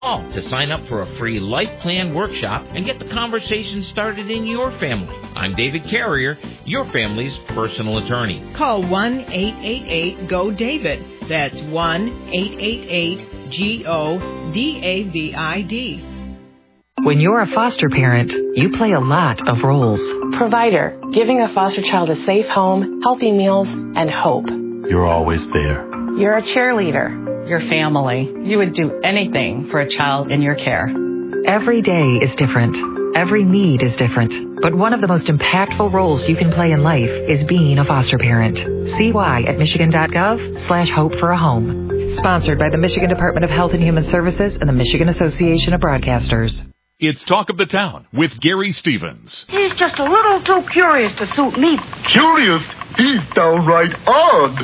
Call to sign up for a free life plan workshop and get the conversation started in your family. I'm David Carrier, your family's personal attorney. Call 1-888-GO-DAVID. That's 1-888-GO-DAVID. When you're a foster parent, you play a lot of roles. Provider, giving a foster child a safe home, healthy meals, and hope. You're always there. You're a cheerleader. Your family. You would do anything for a child in your care. Every day is different. Every need is different. But one of the most impactful roles you can play in life is being a foster parent. See why at michigan.gov/hope for a home. Sponsored by the Michigan Department of Health and Human Services and the Michigan Association of Broadcasters. It's Talk of the Town with Gary Stevens. He's just a little too curious to suit me. Curious? He's downright odd.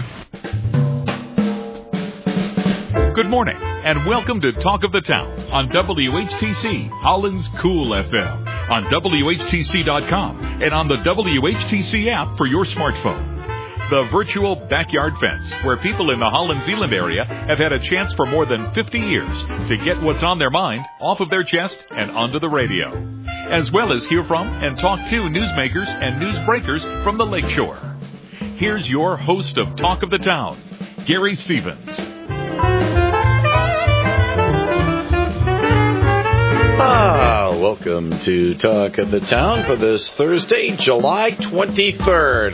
Good morning, and welcome to Talk of the Town on WHTC, Holland's Cool FM, on WHTC.com, and on the WHTC app for your smartphone. The virtual backyard fence, where people in the Holland-Zeeland area have had a chance for more than 50 years to get what's on their mind off of their chest and onto the radio, as well as hear from and talk to newsmakers and newsbreakers from the lakeshore. Here's your host of Talk of the Town, Gary Stevens. Welcome to Talk of the Town for this Thursday, July 23rd.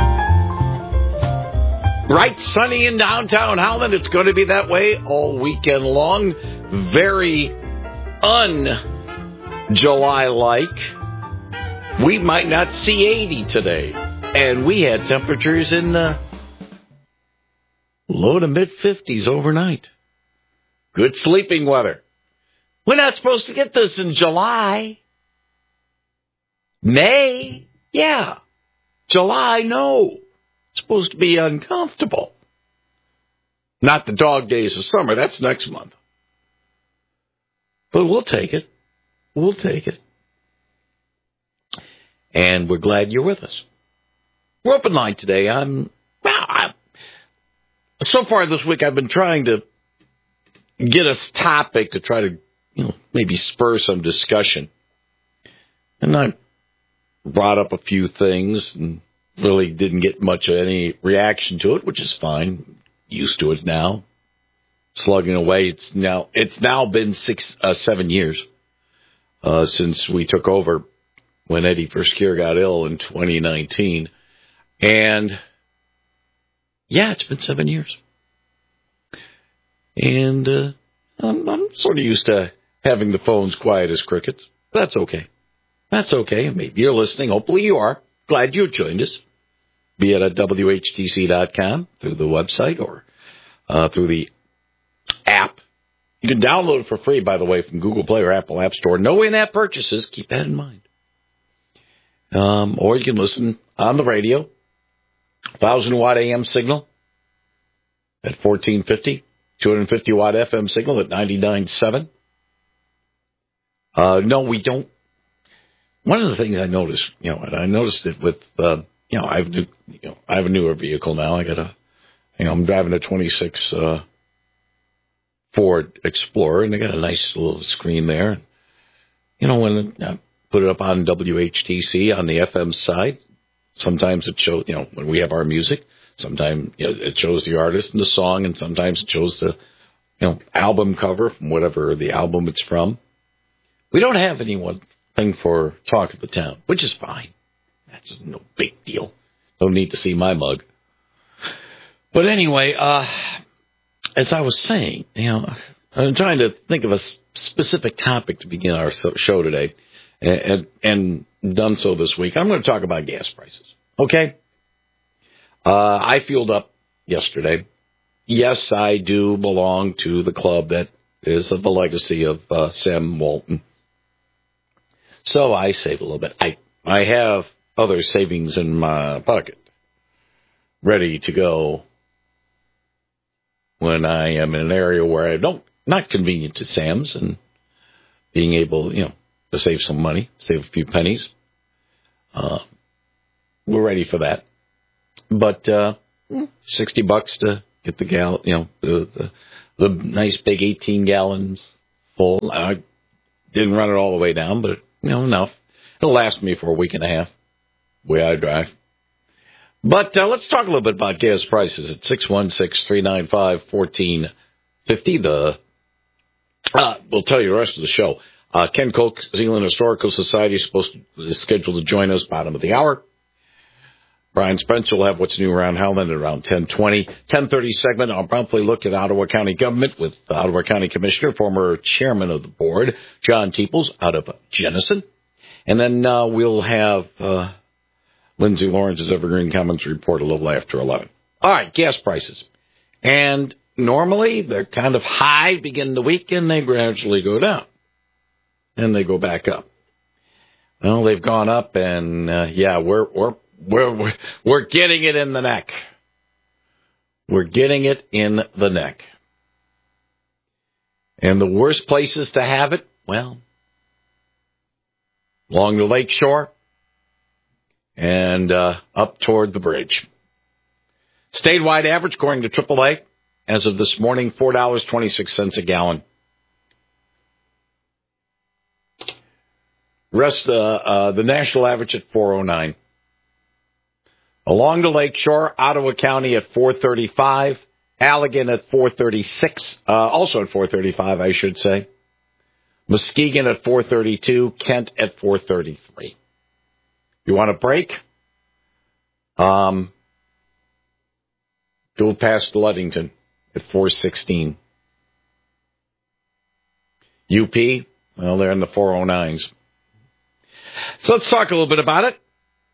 Bright, sunny in downtown Holland. It's going to be that way all weekend long. Very un-July-like. We might not see 80 today. And we had temperatures in the low to mid-50s overnight. Good sleeping weather. We're not supposed to get this in July. May? Yeah. July, no. It's supposed to be uncomfortable. Not the dog days of summer. That's next month. But we'll take it. We'll take it. And we're glad you're with us. We're open line today. So far this week, I've been trying to get a topic to try to maybe spur some discussion. And I brought up a few things and really didn't get much of any reaction to it, which is fine. Used to it now. Slugging away. It's now been 7 years since we took over when Eddie Verskier got ill in 2019. And yeah, it's been 7 years. And I'm sort of used to having the phones quiet as crickets. That's okay. That's okay. Maybe you're listening. Hopefully you are. Glad you joined us. Be it at WHTC.com, through the website, or through the app. You can download it for free, by the way, from Google Play or Apple App Store. No in-app purchases. Keep that in mind. Or you can listen on the radio. 1,000-watt AM signal at 1450. 250-watt FM signal at 99.7. No, we don't. One of the things I noticed, and I noticed it with, I have a newer vehicle now. I'm driving a 26 Ford Explorer, and I got a nice little screen there. When I put it up on WHTC on the FM side, sometimes it shows, when we have our music. Sometimes it shows the artist and the song, and sometimes it shows the album cover from whatever the album it's from. We don't have anything for Talk of the Town, which is fine. That's no big deal. Don't need to see my mug. But anyway, as I was saying, I'm trying to think of a specific topic to begin our show today, and done so this week. I'm going to talk about gas prices. Okay? I fueled up yesterday. Yes, I do belong to the club that is of the legacy of Sam Walton. So I save a little bit. I have other savings in my pocket, ready to go when I am in an area where not convenient to Sam's, and being able, to save some money, save a few pennies. We're ready for that. But $60 to get the the nice big 18 gallons full. I didn't run it all the way down, but, enough. It'll last me for a week and a half, the way I drive. But let's talk a little bit about gas prices at 616-395-1450. We'll tell you the rest of the show. Ken Koch, Zeeland Historical Society, is scheduled to join us bottom of the hour. Brian Spencer will have what's new around Howland at around 10:20. 10:30 segment, I'll promptly look at Ottawa County government with the Ottawa County Commissioner, former chairman of the board, John Teeples, out of Jenison. And then we'll have Lindsay Lawrence's Evergreen Commons report a little after 11. All right, gas prices. And normally they're kind of high beginning the week, and they gradually go down. And they go back up. Well, they've gone up, and we're getting it in the neck. We're getting it in the neck. And the worst places to have it, well, along the lake shore and up toward the bridge. Statewide average, according to AAA, as of this morning, $4.26 a gallon. The national average at $4.09. Along the lake shore, Ottawa County at $4.35, Allegan at $4.36, also at $4.35, I should say. Muskegon at $4.32, Kent at $4.33. You want a break? Go past Ludington at $4.16. UP, well, they're in the $4.09s. So let's talk a little bit about it.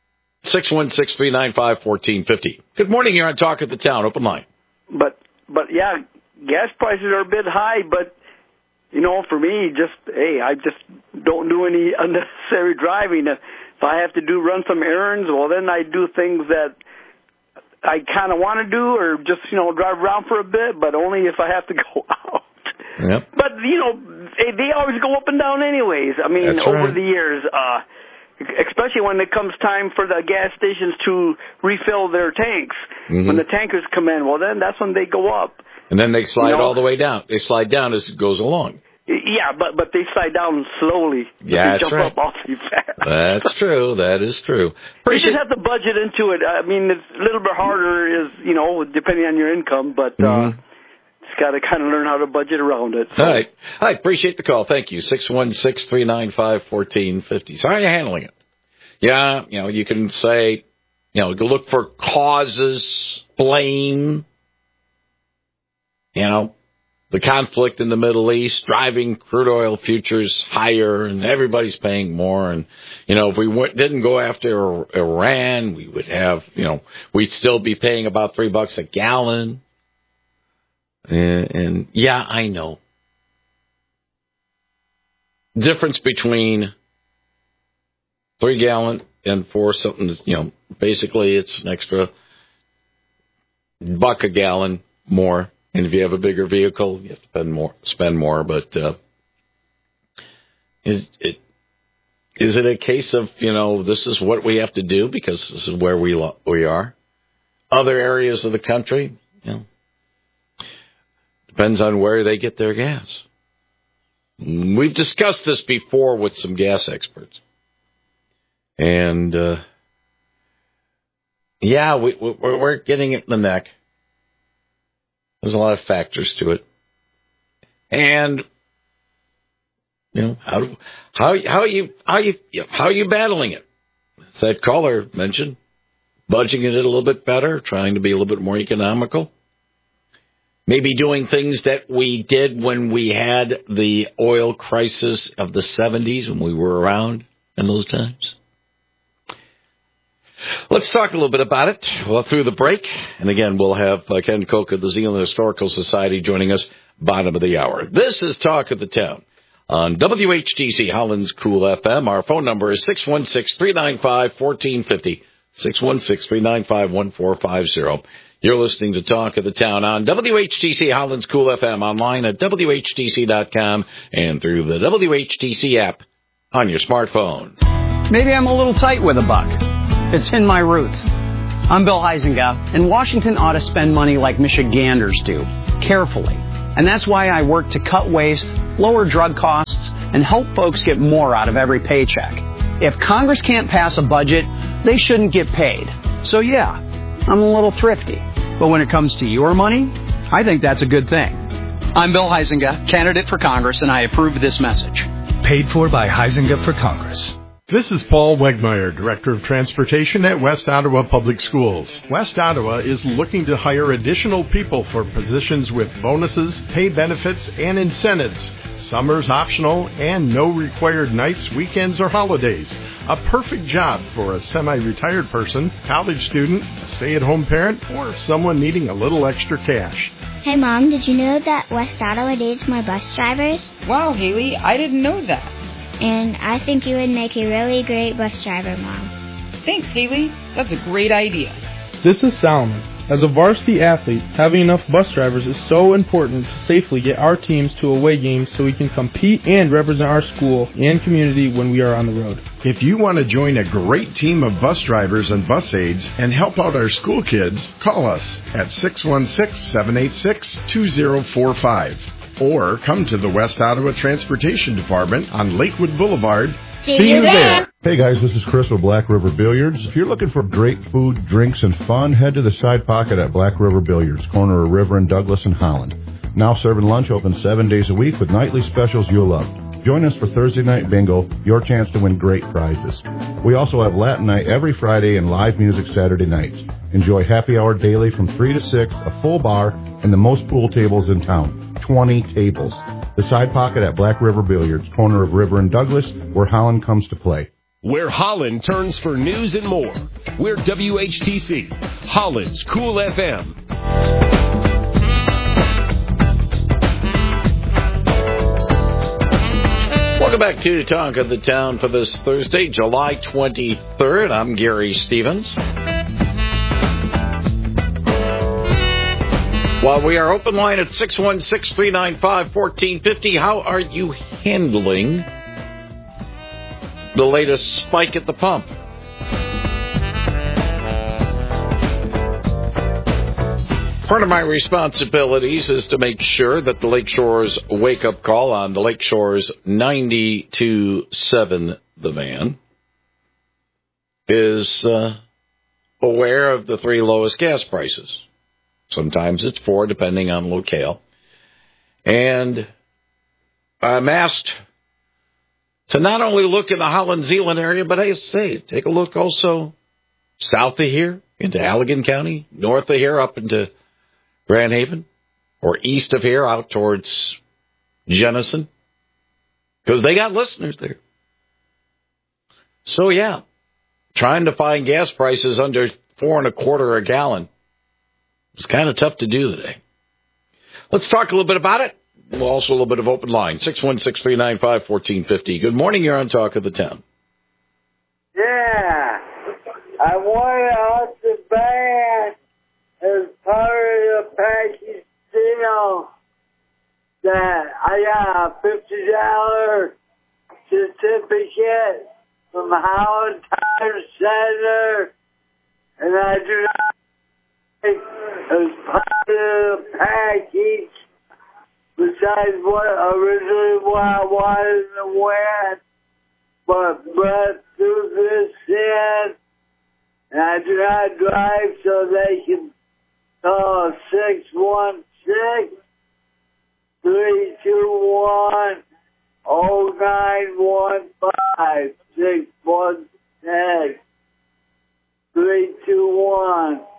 616-395-1450. Good morning. You're on Talk of the Town. Open line. But yeah, gas prices are a bit high, but, for me, I just don't do any unnecessary driving. If I have to run some errands, well, then I do things that I kind of want to do or just, drive around for a bit, but only if I have to go out. Yep. But, they always go up and down anyways. I mean, that's over the years, especially when it comes time for the gas stations to refill their tanks. Mm-hmm. When the tankers come in, well, then that's when they go up. And then they slide all the way down. They slide down as it goes along. Yeah, but they slide down slowly. Yeah, they jump up awfully fast. That's true. That is true. You just have to budget into it. I mean, it's a little bit harder, depending on your income, but just got to kind of learn how to budget around it. So. All right. I appreciate the call. Thank you. 616-395-1450. So how are you handling it? Yeah, you can say, you look for causes, blame, the conflict in the Middle East, driving crude oil futures higher, and everybody's paying more. And, if we didn't go after Iran, we would have, we'd still be paying about $3 a gallon. And yeah, I know. Difference between 3 gallon and 4 something, basically it's an extra $1 a gallon more. And if you have a bigger vehicle, you have to spend more. But is it a case of, this is what we have to do because this is where we are? Other areas of the country, depends on where they get their gas. We've discussed this before with some gas experts. And, we're getting it in the neck. There's a lot of factors to it. And, how are you battling it? As that caller mentioned, budging it a little bit better, trying to be a little bit more economical. Maybe doing things that we did when we had the oil crisis of the 70s when we were around in those times. Let's talk a little bit about it through the break. And again, we'll have Ken Koch of the Zeeland Historical Society joining us bottom of the hour. This is Talk of the Town on WHTC Holland's Cool FM. Our phone number is 616-395-1450, 616-395-1450. You're listening to Talk of the Town on WHTC Holland's Cool FM, online at WHTC.com and through the WHTC app on your smartphone. Maybe I'm a little tight with a buck. It's in my roots. I'm Bill Huizenga, and Washington ought to spend money like Michiganders do, carefully, And that's why I work to cut waste, lower drug costs, and help folks get more out of every paycheck. If Congress can't pass a budget, they shouldn't get paid. So yeah, I'm a little thrifty. But when it comes to your money, I think that's a good thing. I'm Bill Huizenga, candidate for Congress, and I approve this message. Paid for by Huizenga for Congress. This is Paul Wegmeyer, Director of Transportation at West Ottawa Public Schools. West Ottawa is looking to hire additional people for positions with bonuses, pay benefits, and incentives. Summer's optional and no required nights, weekends, or holidays. A perfect job for a semi-retired person, college student, a stay-at-home parent, or someone needing a little extra cash. Hey, Mom, did you know that West Ottawa needs more bus drivers? Wow, Haley, I didn't know that. And I think you would make a really great bus driver, Mom. Thanks, Haley. That's a great idea. This is Solomon. As a varsity athlete, having enough bus drivers is so important to safely get our teams to away games so we can compete and represent our school and community when we are on the road. If you want to join a great team of bus drivers and bus aides and help out our school kids, call us at 616-786-2045. Or come to the West Ottawa Transportation Department on Lakewood Boulevard. See you there. Hey guys, this is Chris with Black River Billiards. If you're looking for great food, drinks, and fun, head to the Side Pocket at Black River Billiards, corner of River and Douglas in Holland. Now serving lunch, open 7 days a week with nightly specials you'll love. Join us for Thursday Night Bingo, your chance to win great prizes. We also have Latin Night every Friday and live music Saturday nights. Enjoy happy hour daily from 3 to 6, a full bar, and the most pool tables in town. 20 tables. The Side Pocket at Black River Billiards, corner of River and Douglas, where Holland comes to play. Where Holland turns for news and more. We're WHTC, Holland's Cool FM. Welcome back to Talk of the Town for this Thursday, July 23rd. I'm Gary Stevens. While we are open line at 616-395-1450, how are you handling the latest spike at the pump? Part of my responsibilities is to make sure that the Lakeshore's wake-up call on the Lakeshore's 92.7 The Van is aware of the 3 lowest gas prices. Sometimes it's 4, depending on locale. And I'm asked to not only look in the Holland-Zeeland area, but I say, take a look also south of here into Allegan County, north of here up into Grand Haven, or east of here out towards Jenison, because they got listeners there. So, yeah, trying to find gas prices under $4.25 a gallon. It's kind of tough to do today. Let's talk a little bit about it. Also a little bit of open line, 616-395-1450. Good morning, you're on Talk of the Town. Yeah, I wanted off the van as part of the package deal that I got a $50 certificate from Holland Tire Center, and I do not take as part of the package. Besides what I wanted to win, but Brett threw this in, and I do not drive, so they can call 616-321-0915, 616-321-0915.